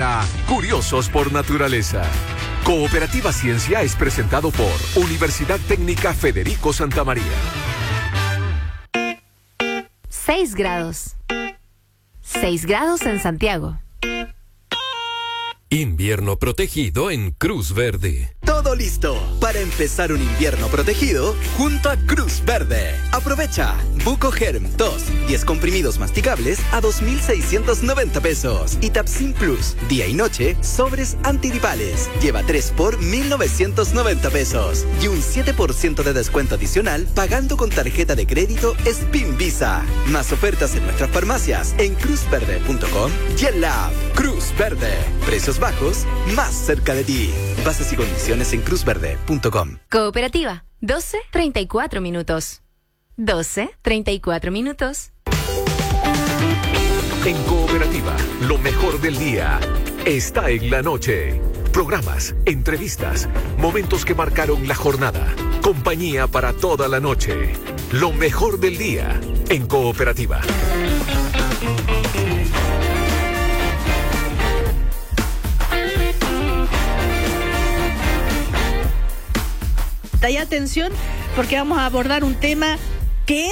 para curiosos por naturaleza. Cooperativa Ciencia es presentado por Universidad Técnica Federico Santa María. 6 grados. 6 grados en Santiago. Invierno protegido en Cruz Verde. Todo listo para empezar un invierno protegido junto a Cruz Verde. Aprovecha Buco Germ 2, 10 comprimidos masticables a 2,690 pesos. Y Tapsin Plus, día y noche, sobres antigripales. Lleva 3 por 1,990 pesos. Y un 7% de descuento adicional pagando con tarjeta de crédito Spin Visa. Más ofertas en nuestras farmacias en cruzverde.com y en la app. Cruz Verde. Precios bajos, más cerca de ti. Bases y condiciones en cruzverde.com. Cooperativa, 12:34 minutos. 12:34 minutos. En Cooperativa, lo mejor del día está en la noche. Programas, entrevistas, momentos que marcaron la jornada. Compañía para toda la noche. Lo mejor del día en Cooperativa. Y atención, porque vamos a abordar un tema que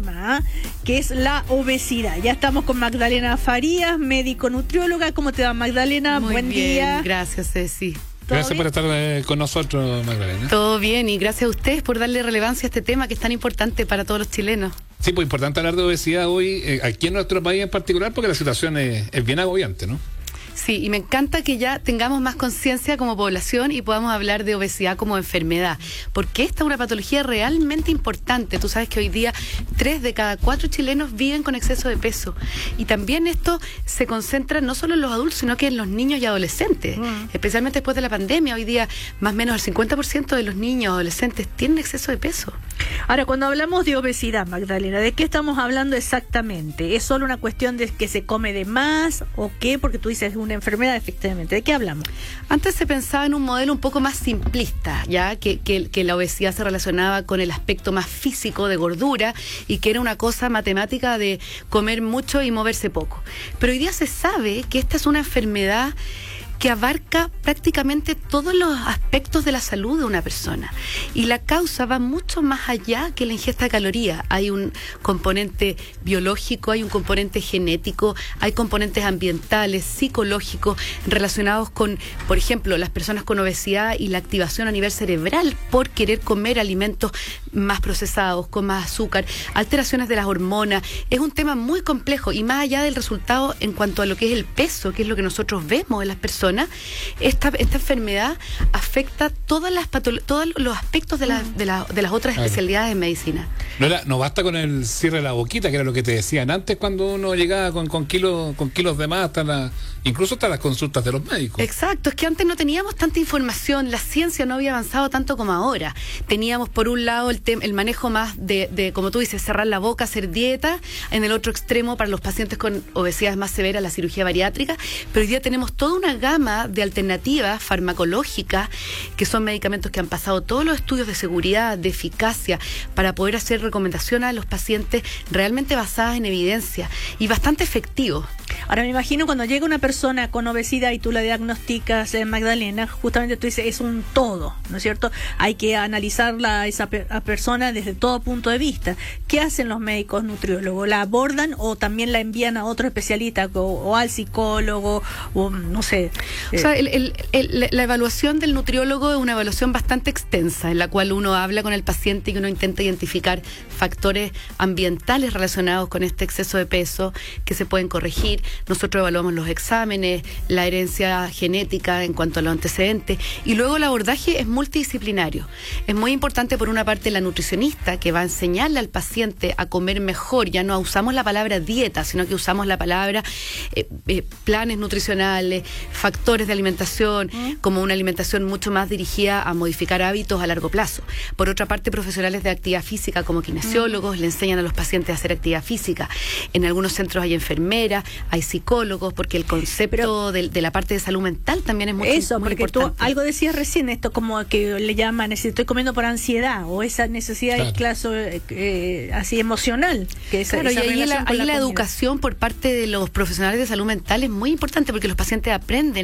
es la obesidad. Ya estamos con Magdalena Farías, médico nutrióloga. ¿Cómo te va, Magdalena? Muy Buen bien, día. Gracias, Ceci. Gracias por estar con nosotros, Magdalena. Todo bien, y gracias a ustedes por darle relevancia a este tema que es tan importante para todos los chilenos. Sí, pues importante hablar de obesidad hoy, aquí en nuestro país en particular, porque la situación es bien agobiante, ¿no? Sí, y me encanta que ya tengamos más conciencia como población y podamos hablar de obesidad como enfermedad, porque esta es una patología realmente importante. Tú sabes que hoy día 3 de cada 4 chilenos viven con exceso de peso, y también esto se concentra no solo en los adultos, sino que en los niños y adolescentes, especialmente después de la pandemia. Hoy día más o menos el 50% de los niños y adolescentes tienen exceso de peso. Ahora, cuando hablamos de obesidad, Magdalena, ¿de qué estamos hablando exactamente? ¿Es solo una cuestión de que se come de más o qué? Porque tú dices una enfermedad, efectivamente. ¿De qué hablamos? Antes se pensaba en un modelo un poco más simplista, ya que la obesidad se relacionaba con el aspecto más físico de gordura y que era una cosa matemática de comer mucho y moverse poco. Pero hoy día se sabe que esta es una enfermedad que abarca prácticamente todos los aspectos de la salud de una persona, y la causa va mucho más allá que la ingesta de calorías. Hay un componente biológico, hay un componente genético, hay componentes ambientales, psicológicos, relacionados con, por ejemplo, las personas con obesidad y la activación a nivel cerebral por querer comer alimentos más procesados, con más azúcar, alteraciones de las hormonas. Es un tema muy complejo, y más allá del resultado en cuanto a lo que es el peso, que es lo que nosotros vemos en las personas, esta enfermedad afecta todos los aspectos de las otras especialidades en medicina. No basta con el cierre de la boquita, que era lo que te decían antes cuando uno llegaba con kilos de más, incluso hasta las consultas de los médicos. Exacto, es que antes no teníamos tanta información, la ciencia no había avanzado tanto como ahora. Teníamos por un lado el manejo más de, como tú dices, cerrar la boca, hacer dieta; en el otro extremo, para los pacientes con obesidad más severa, la cirugía bariátrica. Pero hoy día tenemos toda una gama de alternativas farmacológicas, que son medicamentos que han pasado todos los estudios de seguridad, de eficacia, para poder hacer recomendaciones a los pacientes realmente basadas en evidencia y bastante efectivos. Ahora, me imagino cuando llega una persona con obesidad y tú la diagnosticas, Magdalena, justamente tú dices, es un todo, ¿no es cierto? Hay que analizarla a esa persona desde todo punto de vista. ¿Qué hacen los médicos nutriólogos? ¿La abordan o también la envían a otro especialista o al psicólogo o no sé? O sea, la evaluación del nutriólogo es una evaluación bastante extensa, en la cual uno habla con el paciente y que uno intenta identificar factores ambientales relacionados con este exceso de peso que se pueden corregir. Nosotros evaluamos los exámenes, la herencia genética en cuanto a los antecedentes, y luego el abordaje es multidisciplinario. Es muy importante, por una parte, la nutricionista, que va a enseñarle al paciente a comer mejor. Ya no usamos la palabra dieta, sino que usamos la palabra planes nutricionales, factores de alimentación, como una alimentación mucho más dirigida a modificar hábitos a largo plazo. Por otra parte, profesionales de actividad física como kinesiólogos le enseñan a los pacientes a hacer actividad física. En algunos centros hay enfermeras, hay psicólogos, porque el concepto de la parte de salud mental también es muy importante. Porque tú algo decías recién, esto como que le llaman, estoy comiendo por ansiedad, o esa necesidad así emocional. Que esa, claro, esa y ahí la educación educación por parte de los profesionales de salud mental es muy importante, porque los pacientes aprenden